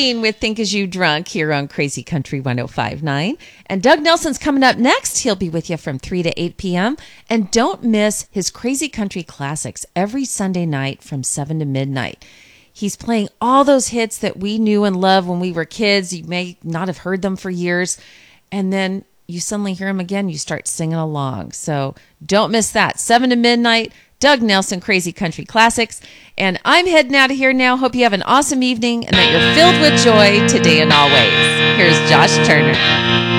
Dean with Think As You Drunk here on Crazy Country 105.9. And Doug Nelson's coming up next. He'll be with you from 3 to 8 p.m. And don't miss his Crazy Country Classics every Sunday night from 7 to midnight. He's playing all those hits that we knew and loved when we were kids. You may not have heard them for years. And then you suddenly hear them again. You start singing along. So don't miss that. 7 to midnight. Doug Nelson, Crazy Country Classics. And I'm heading out of here now. Hope you have an awesome evening and that you're filled with joy today and always. Here's Josh Turner.